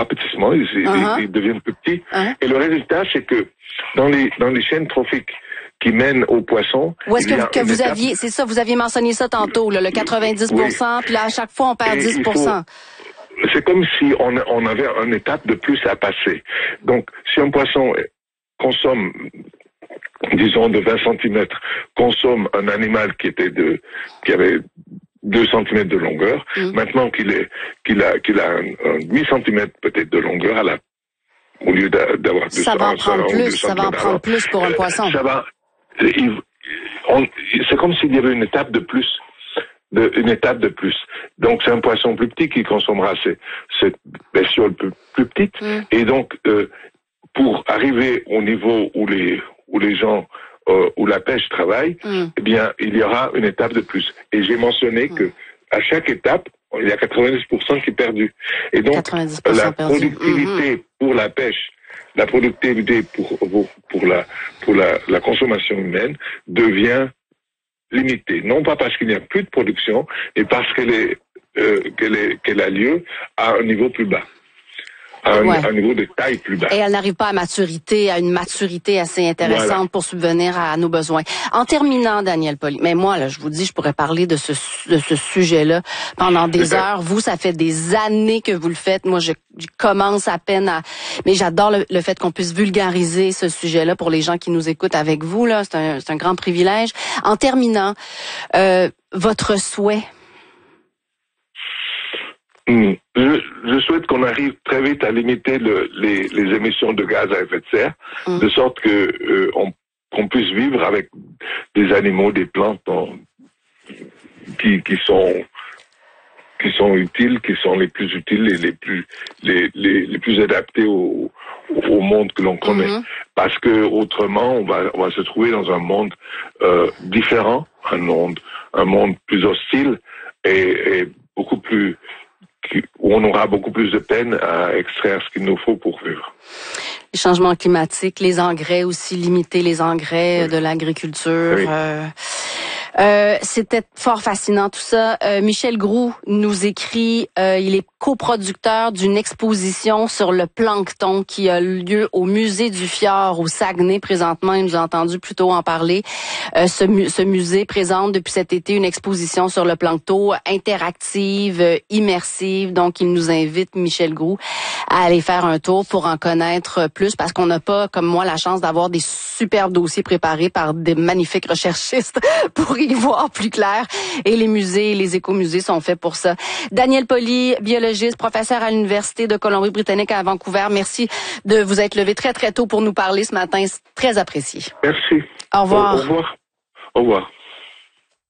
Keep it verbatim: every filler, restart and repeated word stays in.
rapetissement, ils, uh-huh. ils, ils deviennent plus petits. Uh-huh. Et le résultat, c'est que dans les dans les chaînes trophiques qui mènent aux poissons. Où est-ce que, que vous étape... aviez, c'est ça, vous aviez mentionné ça tantôt, là, le quatre-vingt-dix pour cent, oui. Puis là, à chaque fois, on perd dix pour cent. Faut... C'est comme si on, on avait une étape de plus à passer. Donc, si un poisson consomme, disons, de vingt centimètres, consomme un animal qui était de, qui avait deux centimètres de longueur, mmh. maintenant qu'il est, qu'il a, qu'il a un, un huit centimètres peut-être de longueur à la, au lieu d'avoir deux ça va en prendre plus, ça va en prendre plus pour un poisson. Ça va, c'est comme s'il y avait une étape de plus, de, une étape de plus. Donc c'est un poisson plus petit qui consommera ces, cette bestiole plus, plus petite. Mm. Et donc euh, pour arriver au niveau où les où les gens euh, où la pêche travaille, mm. eh bien il y aura une étape de plus. Et j'ai mentionné mm. que à chaque étape il y a quatre-vingt-dix pour cent qui est perdu. Et donc la productivité mm-hmm. pour la pêche, la productivité pour pour la pour la, la consommation humaine devient limitée. Non pas parce qu'il n'y a plus de production, mais parce qu'elle est euh, qu'elle est qu'elle a lieu à un niveau plus bas. À un, ouais. un niveau de taille plus bas. Et elle n'arrive pas à maturité, à une maturité assez intéressante voilà. pour subvenir à nos besoins. En terminant, Daniel Poli, mais moi, là, je vous dis, je pourrais parler de ce, de ce sujet-là pendant des heures. Vous, ça fait des années que vous le faites. Moi, je, je commence à peine à... Mais j'adore le, le fait qu'on puisse vulgariser ce sujet-là pour les gens qui nous écoutent avec vous, là. C'est un, c'est un grand privilège. En terminant, euh, votre souhait... Mmh. Je, je souhaite qu'on arrive très vite à limiter le, les, les émissions de gaz à effet de serre, mmh. de sorte que euh, on, qu'on puisse vivre avec des animaux, des plantes en, qui, qui sont qui sont utiles, qui sont les plus utiles et les plus les, les, les plus adaptés au, au monde que l'on connaît. Mmh. Parce que autrement, on va on va se trouver dans un monde euh, différent, un monde un monde plus hostile et, et beaucoup plus où on aura beaucoup plus de peine à extraire ce qu'il nous faut pour vivre. Les changements climatiques, les engrais aussi, limiter les engrais oui. de l'agriculture. Oui. Euh, euh, c'était fort fascinant tout ça. Euh, Michel Groux nous écrit, euh, il est coproducteur d'une exposition sur le plancton qui a lieu au musée du Fjord au Saguenay présentement. Il nous a entendu plutôt en parler. Euh, ce, mu- ce musée présente depuis cet été une exposition sur le plancton interactive, immersive. Donc, il nous invite, Michel Groux, à aller faire un tour pour en connaître plus parce qu'on n'a pas, comme moi, la chance d'avoir des superbes dossiers préparés par des magnifiques recherchistes pour y voir plus clair. Et les musées, les écomusées sont faits pour ça. Daniel Poli, biologiste, professeur à l'Université de Colombie-Britannique à Vancouver. Merci de vous être levé très, très tôt pour nous parler ce matin. C'est très apprécié. Merci. Au revoir. Au, au revoir. Au revoir.